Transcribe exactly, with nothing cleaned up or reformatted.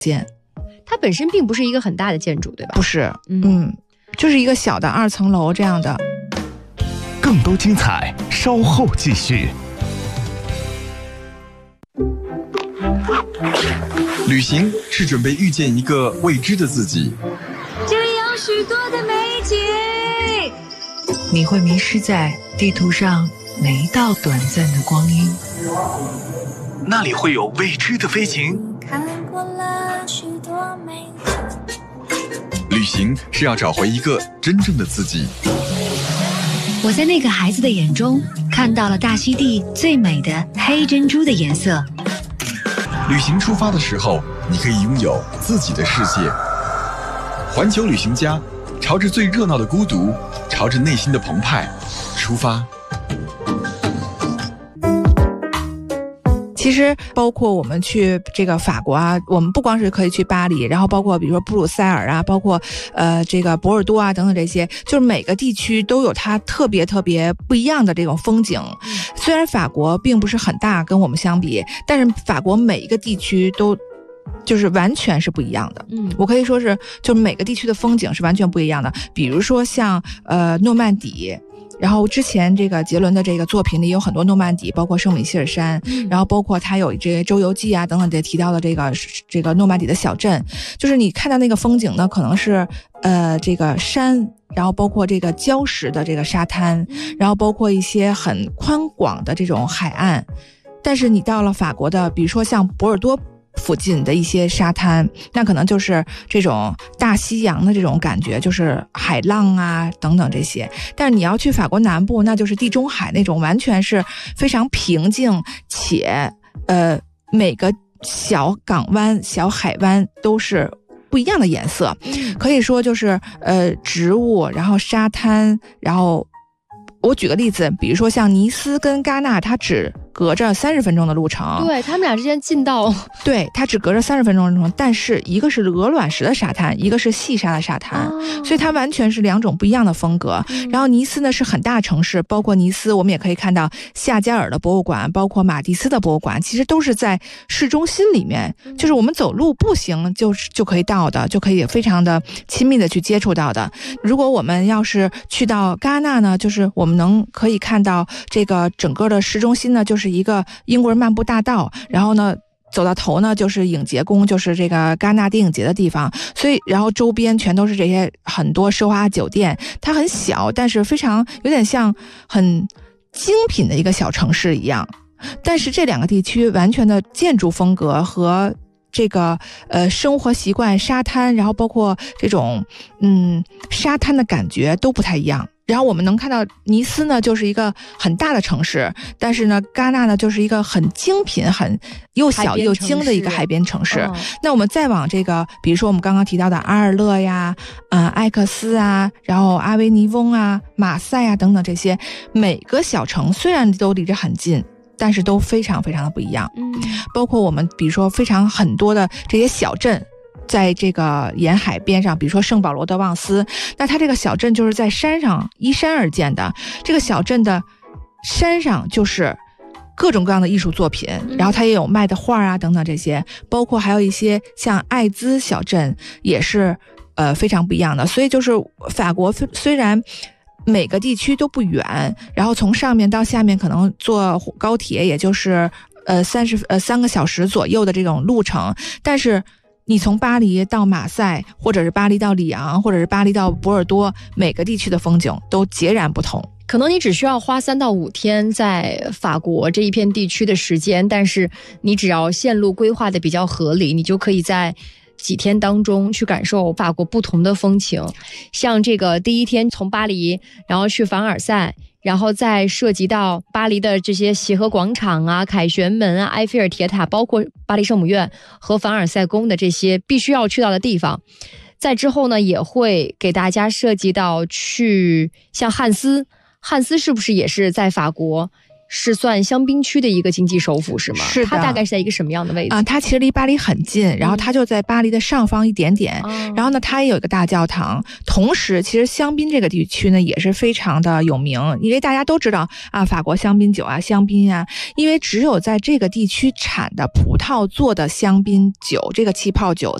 间。 它本身并不是一个很大的建筑，对吧？ 不是，嗯，嗯就是一个小的二层楼这样的。 更多精彩稍后继续。 旅行是准备遇见一个未知的自己， 这里有许多的美景， 你会迷失在地图上每一道短暂的光阴， 那里会有未知的飞行。 看过了许多美景， 旅行是要找回一个真正的自己。 我在那个孩子的眼中看到了大溪地最美的黑珍珠的颜色。 旅行出发的时候，你可以拥有自己的世界。环球旅行家，朝着最热闹的孤独，朝着内心的澎湃出发。 其实包括我们去这个法国啊，我们不光是可以去巴黎，然后包括比如说布鲁塞尔啊，包括呃这个博尔多啊等等这些，就是每个地区都有它特别特别不一样的这种风景。虽然法国并不是很大，跟我们相比，但是法国每一个地区都就是完全是不一样的。 嗯， 我可以说是，就每个地区的风景是完全不一样的。比如说像呃诺曼底。然后之前这个杰伦的这个作品里有很多诺曼底，包括圣米歇尔山， 嗯、 然后包括他有这些周游记啊等等这提到的这个这个诺曼底的小镇，就是你看到那个风景呢，可能是呃这个山，然后包括这个礁石的这个沙滩，然后包括一些很宽广的这种海岸，但是你到了法国的，比如说像博尔多附近的一些沙滩，那可能就是这种大西洋的这种感觉，就是海浪啊等等这些。但是你要去法国南部，那就是地中海那种完全是非常平静，且呃每个小港湾小海湾都是不一样的颜色，可以说就是呃植物，然后沙滩，然后我举个例子，比如说像尼斯跟戛纳，它只隔着三十分钟的路程， 对，他们俩之间近到， 对，它只隔着三十分钟的路程，但是一个是鹅卵石的沙滩，一个是细沙的沙滩，哦、所以它完全是两种不一样的风格。嗯、然后尼斯呢是很大城市，包括尼斯，我们也可以看到夏加尔的博物馆，包括马蒂斯的博物馆，其实都是在市中心里面，嗯、就是我们走路步行就就可以到的，就可以非常的亲密的去接触到的。如果我们要是去到戛纳呢，就是我们能可以看到这个整个的市中心呢，就是一个英国人漫步大道，然后呢走到头呢就是影节宫，就是这个戛纳电影节的地方，所以然后周边全都是这些很多奢华酒店，它很小，但是非常有点像很精品的一个小城市一样。但是这两个地区完全的建筑风格和这个呃生活习惯、沙滩，然后包括这种嗯沙滩的感觉都不太一样。然后我们能看到尼斯呢就是一个很大的城市，但是呢戛纳呢就是一个很精品很又小又精的一个海边城市。哦、那我们再往这个比如说我们刚刚提到的阿尔勒呀、呃、艾克斯啊，然后阿维尼翁啊、马赛啊等等这些，每个小城虽然都离着很近，但是都非常非常的不一样。嗯，包括我们比如说非常很多的这些小镇，在这个沿海边上，比如说圣保罗德旺斯，那它这个小镇就是在山上依山而建的，这个小镇的山上就是各种各样的艺术作品，然后它也有卖的画啊等等这些，包括还有一些像艾兹小镇也是呃非常不一样的。所以就是法国虽然每个地区都不远，然后从上面到下面可能坐高铁也就是呃三十呃三个小时左右的这种路程，但是你从巴黎到马赛，或者是巴黎到里昂，或者是巴黎到波尔多，每个地区的风景都截然不同。 可能你只需要花三到五天在法国这一片地区的时间，但是你只要线路规划的比较合理，你就可以在几天当中去感受法国不同的风情。像这个第一天从巴黎然后去凡尔赛，然后再涉及到巴黎的这些协和广场啊、凯旋门啊、埃菲尔铁塔，包括巴黎圣母院和凡尔赛宫的这些必须要去到的地方。在之后呢，也会给大家涉及到去像汉斯，汉斯是不是也是在法国是算香槟区的一个经济首府是吗？ 是的， 它大概是在一个什么样的位置啊、呃？它其实离巴黎很近，然后它就在巴黎的上方一点点。嗯、然后呢，它也有一个大教堂。同时，其实香槟这个地区呢也是非常的有名，因为大家都知道啊，法国香槟酒啊，香槟啊，因为只有在这个地区产的葡萄做的香槟酒，这个气泡酒